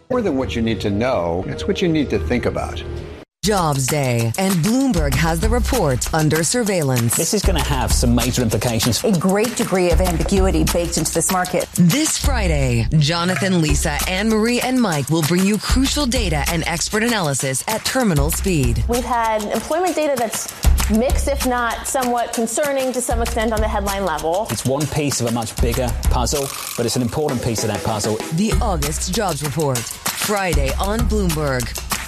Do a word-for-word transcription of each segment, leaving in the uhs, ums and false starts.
More than what you need to know, it's what you need to think about. Jobs Day, and Bloomberg has the report under surveillance. This is going to have some major implications. A great degree of ambiguity baked into this market. This Friday, Jonathan, Lisa, Anne-Marie, and Mike will bring you crucial data and expert analysis at terminal speed. We've had employment data that's mixed, if not somewhat concerning to some extent on the headline level. It's one piece of a much bigger puzzle, but it's an important piece of that puzzle. The August Jobs Report, Friday on Bloomberg.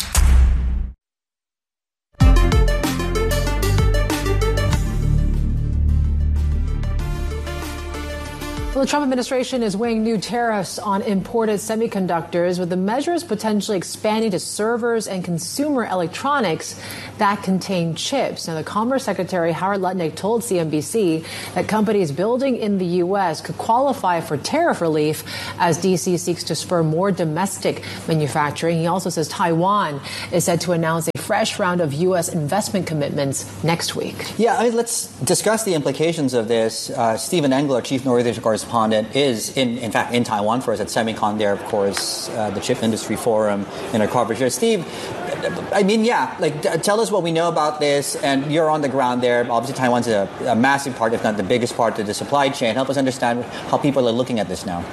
Well, the Trump administration is weighing new tariffs on imported semiconductors, with the measures potentially expanding to servers and consumer electronics that contain chips. Now, the Commerce Secretary Howard Lutnick told C N B C that companies building in the U S could qualify for tariff relief as D C seeks to spur more domestic manufacturing. He also says Taiwan is set to announce a fresh round of U S investment commitments next week. Yeah, I mean, let's discuss the implications of this. Uh, Stephen Engler, Chief Northern Correspondent, is in, in fact, in Taiwan for us at Semicon there, of course, uh, the Chip Industry Forum in our coverage here. Steve, I mean, yeah, like, d- tell us what we know about this, and you're on the ground there. Obviously, Taiwan's a, a massive part, if not the biggest part of the supply chain. Help us understand how people are looking at this now.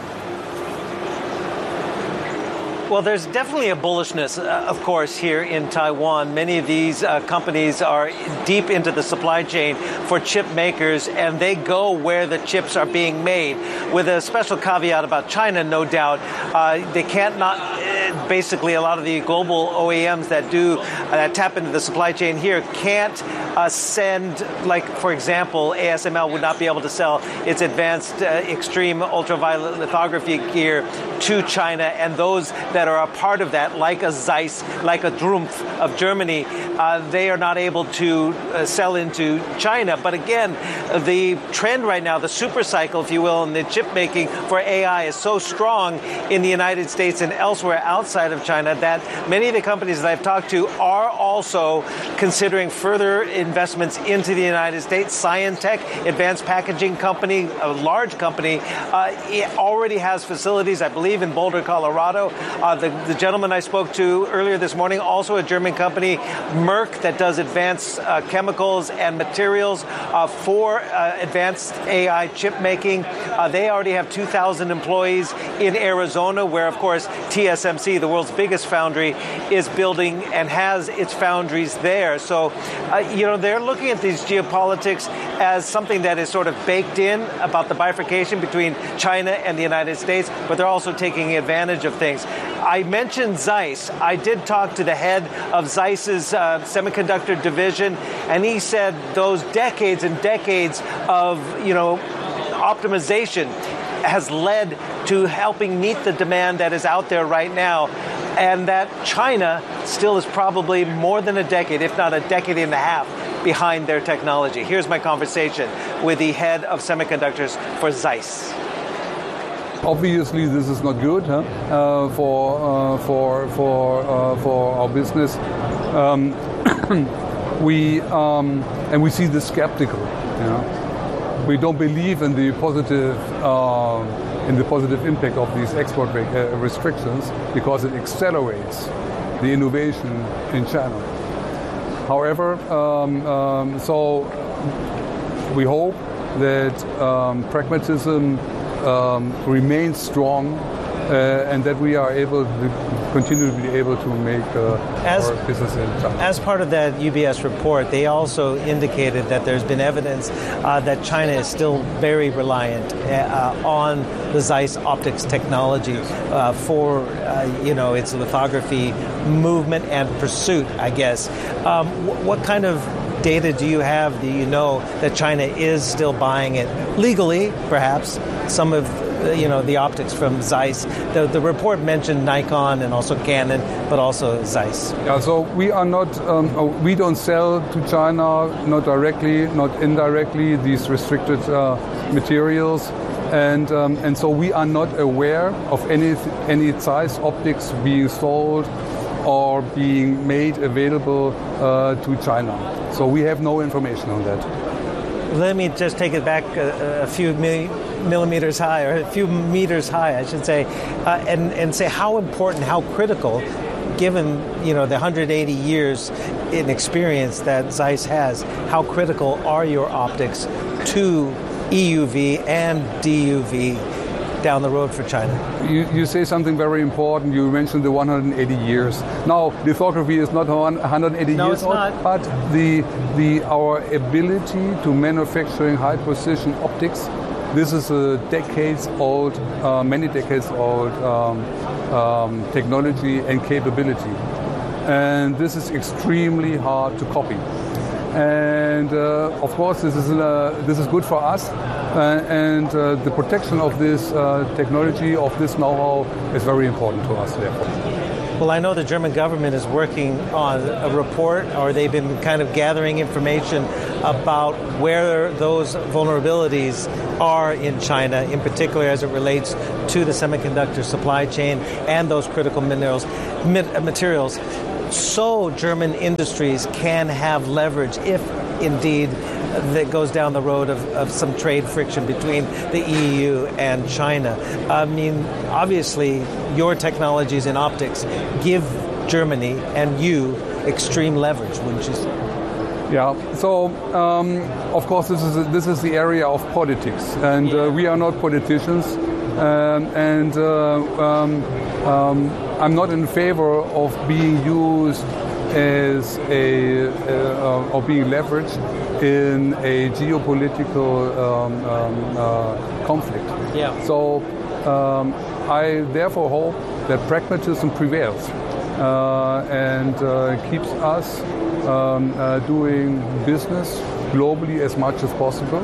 Well, there's definitely a bullishness, uh, of course, here in Taiwan. Many of these uh, companies are deep into the supply chain for chip makers, and they go where the chips are being made, with a special caveat about China, no doubt. Uh, they can't not, uh, basically, a lot of the global O E Ms that do, uh, that tap into the supply chain here can't uh, send, like, for example, A S M L would not be able to sell its advanced uh, extreme ultraviolet lithography gear to China, and those that are a part of that, like a Zeiss, like a Trumpf of Germany, uh, they are not able to uh, sell into China. But again, the trend right now, the super cycle, if you will, in the chip making for A I is so strong in the United States and elsewhere outside of China that many of the companies that I've talked to are also considering further investments into the United States. Scientech, advanced packaging company, a large company, uh, it already has facilities, I believe, in Boulder, Colorado. Uh, the, the gentleman I spoke to earlier this morning, also a German company, Merck, that does advanced uh, chemicals and materials uh, for uh, advanced A I chip making. Uh, they already have two thousand employees in Arizona, where, of course, T S M C, the world's biggest foundry, is building and has its foundries there. So, uh, you know, they're looking at these geopolitics as something that is sort of baked in about the bifurcation between China and the United States, but they're also taking advantage of things. I mentioned Zeiss. I did talk to the head of Zeiss's uh, semiconductor division, and he said those decades and decades of, you know, optimization has led to helping meet the demand that is out there right now, and that China still is probably more than a decade, if not a decade and a half, behind their technology. Here's my conversation with the head of semiconductors for Zeiss. Obviously, this is not good huh? uh, for uh, for for uh, for our business. Um, we um, and we see this skeptical. You know? We don't believe in the positive uh, in the positive impact of these export re- uh, restrictions because it accelerates the innovation in China. However, um, um, so we hope that um, pragmatism Um, remains strong, uh, and that we are able to continue to be able to make uh, as, our business in China. As part of that U B S report, they also indicated that there's been evidence uh, that China is still very reliant uh, on the Zeiss optics technology uh, for, uh, you know, its lithography movement and pursuit, I guess. Um, wh- what kind of data do you have, do you know, that China is still buying it legally, perhaps, some of, you know, the optics from Zeiss? The, the report mentioned Nikon and also Canon, but also Zeiss. Yeah, so we are not, um, we don't sell to China, not directly, not indirectly, these restricted uh, materials. And um, and so we are not aware of any any Zeiss optics being sold or being made available uh, to China. So we have no information on that. Let me just take it back a, a few millimeters high, or a few meters high, I should say, uh, and, and say how important, how critical, given, you know, the one hundred eighty years in experience that Zeiss has, how critical are your optics to E U V and D U V down the road for China? You, you say something very important. You mentioned the one hundred eighty years. Now, lithography is not one hundred eighty no, years it's old, not. but the the our ability to manufacturing high precision optics, this is a decades old, uh, many decades old um, um, technology and capability, and this is extremely hard to copy. And uh, of course, this is uh, this is good for us, uh, and uh, the protection of this uh, technology, of this know-how, is very important to us. Therefore, well, I know the German government is working on a report, or they've been kind of gathering information about where those vulnerabilities are in China, in particular as it relates to the semiconductor supply chain and those critical minerals, materials. So German industries can have leverage if indeed that goes down the road of, of some trade friction between the E U and China. I mean, obviously, your technologies in optics give Germany and you extreme leverage, wouldn't you say? Yeah. So, um, of course, this is a, this is the area of politics, and uh, we are not politicians, um, and uh, um, um, I'm not in favor of being used as a uh, or being leveraged in a geopolitical um, um, uh, conflict. Yeah. So um, I therefore hope that pragmatism prevails uh, and uh, keeps us um, uh, doing business globally as much as possible.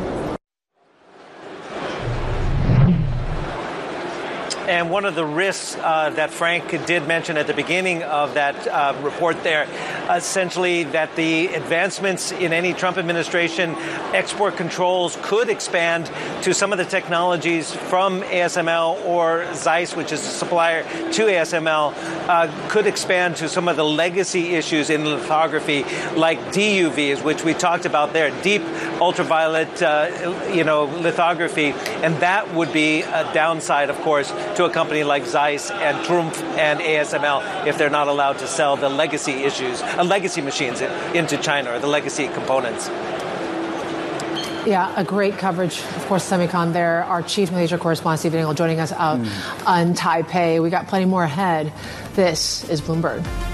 And one of the risks uh, that Frank did mention at the beginning of that uh, report there, essentially that the advancements in any Trump administration export controls could expand to some of the technologies from A S M L or Zeiss, which is a supplier to A S M L, uh, could expand to some of the legacy issues in lithography, like D U Vs, which we talked about there, deep ultraviolet, uh, you know, lithography, and that would be a downside, of course, to a company like Zeiss and Trumpf and A S M L if they're not allowed to sell the legacy issues, uh, legacy machines into China, or the legacy components. Yeah, a great coverage, of course, Semicon there. Our chief Malaysia correspondent, Stephen Engel, joining us out mm. on Taipei. We got plenty more ahead. This is Bloomberg.